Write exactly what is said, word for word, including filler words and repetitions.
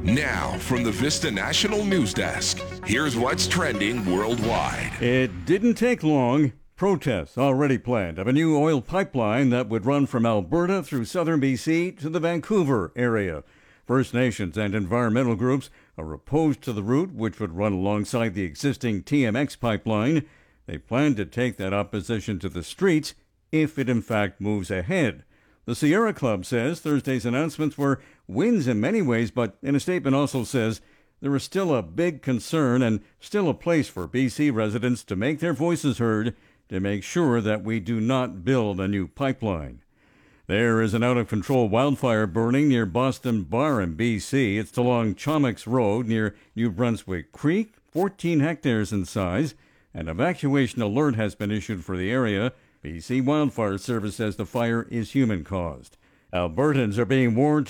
Now, from the Vista National News Desk, here's what's trending worldwide. It didn't take long. Protests already planned of a new oil pipeline that would run from Alberta through southern B C to the Vancouver area. First Nations and environmental groups are opposed to the route, which would run alongside the existing T M X pipeline. They plan to take that opposition to the streets if it in fact moves ahead. The Sierra Club says Thursday's announcements were wins in many ways, but in a statement also says there is still a big concern and still a place for B C residents to make their voices heard to make sure that we do not build a new pipeline. There is an out-of-control wildfire burning near Boston Bar in B C. It's along Chomix Road near New Brunswick Creek, fourteen hectares in size. An evacuation alert has been issued for the area. B C Wildfire Service says the fire is human-caused. Albertans are being warned